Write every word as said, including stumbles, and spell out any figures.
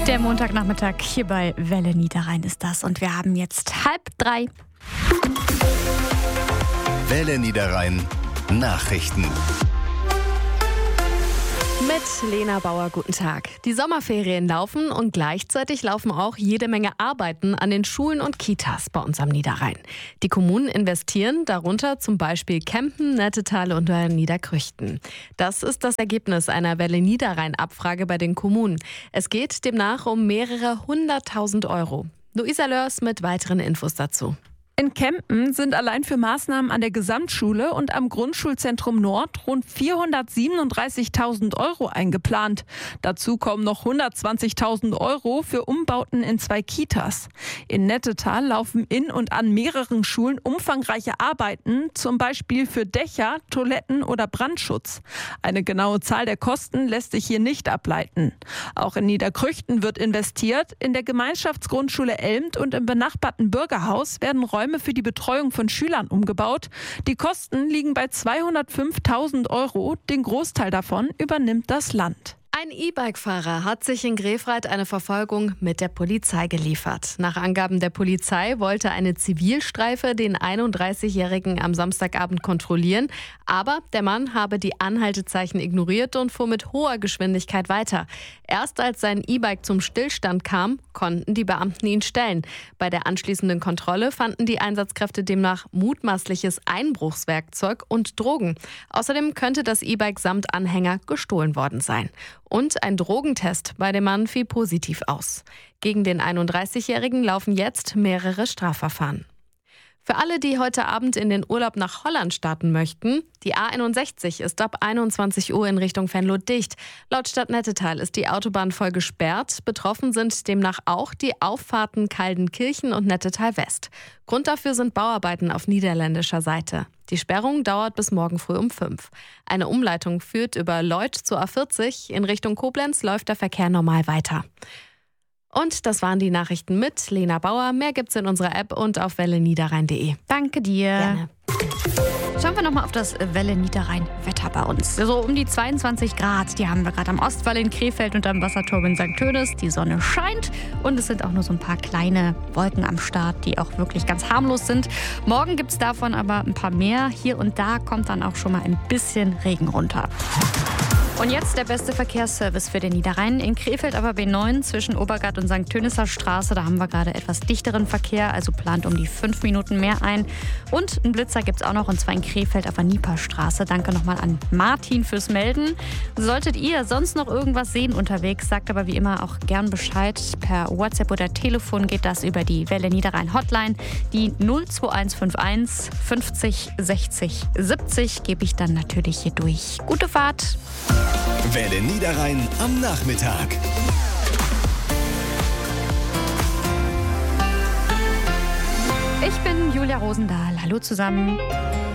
Der Montagnachmittag hier bei Welle Niederrhein ist das und wir haben jetzt halb drei. Welle Niederrhein Nachrichten. Mit Lena Bauer, guten Tag. Die Sommerferien laufen und gleichzeitig laufen auch jede Menge Arbeiten an den Schulen und Kitas bei uns am Niederrhein. Die Kommunen investieren, darunter zum Beispiel Kempen, Nettetal und Niederkrüchten. Das ist das Ergebnis einer Welle Niederrhein-Abfrage bei den Kommunen. Es geht demnach um mehrere hunderttausend Euro. Luisa Lörs mit weiteren Infos dazu. In Kempen sind allein für Maßnahmen an der Gesamtschule und am Grundschulzentrum Nord rund vierhundertsiebenunddreißigtausend Euro eingeplant. Dazu kommen noch hundertzwanzigtausend Euro für Umbauten in zwei Kitas. In Nettetal laufen in und an mehreren Schulen umfangreiche Arbeiten, zum Beispiel für Dächer, Toiletten oder Brandschutz. Eine genaue Zahl der Kosten lässt sich hier nicht ableiten. Auch in Niederkrüchten wird investiert. In der Gemeinschaftsgrundschule Elmt und im benachbarten Bürgerhaus werden Räume für die Betreuung von Schülern umgebaut. Die Kosten liegen bei zweihundertfünftausend Euro. Den Großteil davon übernimmt das Land. Ein E-Bike-Fahrer hat sich in Grefrath eine Verfolgung mit der Polizei geliefert. Nach Angaben der Polizei wollte eine Zivilstreife den einunddreißigjährigen am Samstagabend kontrollieren, aber der Mann habe die Anhaltezeichen ignoriert und fuhr mit hoher Geschwindigkeit weiter. Erst als sein E-Bike zum Stillstand kam, konnten die Beamten ihn stellen. Bei der anschließenden Kontrolle fanden die Einsatzkräfte demnach mutmaßliches Einbruchswerkzeug und Drogen. Außerdem könnte das E-Bike samt Anhänger gestohlen worden sein. Und ein Drogentest bei dem Mann fiel positiv aus. Gegen den einunddreißigjährigen laufen jetzt mehrere Strafverfahren. Für alle, die heute Abend in den Urlaub nach Holland starten möchten, die A einundsechzig ist ab einundzwanzig Uhr in Richtung Venlo dicht. Laut Stadt Nettetal ist die Autobahn voll gesperrt. Betroffen sind demnach auch die Auffahrten Kaldenkirchen und Nettetal West. Grund dafür sind Bauarbeiten auf niederländischer Seite. Die Sperrung dauert bis morgen früh um fünf. Eine Umleitung führt über Leuth zur A vierzig. In Richtung Koblenz läuft der Verkehr normal weiter. Und das waren die Nachrichten mit Lena Bauer. Mehr gibt's in unserer App und auf welle niederrhein punkt de. Danke dir. Gerne. Schauen wir nochmal auf das Welle Niederrhein-Wetter bei uns. So um die zweiundzwanzig Grad, die haben wir gerade am Ostwall in Krefeld und am Wasserturm in Sankt Tönis. Die Sonne scheint und es sind auch nur so ein paar kleine Wolken am Start, die auch wirklich ganz harmlos sind. Morgen gibt es davon aber ein paar mehr. Hier und da kommt dann auch schon mal ein bisschen Regen runter. Und jetzt der beste Verkehrsservice für den Niederrhein. In Krefeld aber B neun zwischen Obergard und Sankt Tönisser Straße. Da haben wir gerade etwas dichteren Verkehr, also plant um die fünf Minuten mehr ein. Und einen Blitzer gibt es auch noch, und zwar in Krefeld auf der Nieper-Straße. Danke nochmal an Martin fürs Melden. Solltet ihr sonst noch irgendwas sehen unterwegs, sagt aber wie immer auch gern Bescheid. Per WhatsApp oder Telefon geht das über die Welle Niederrhein Hotline. Die null zwei eins fünf eins fünfzig sechzig siebzig gebe ich dann natürlich hier durch. Gute Fahrt! Welle Niederrhein am Nachmittag. Ich bin Julia Rosendahl. Hallo zusammen.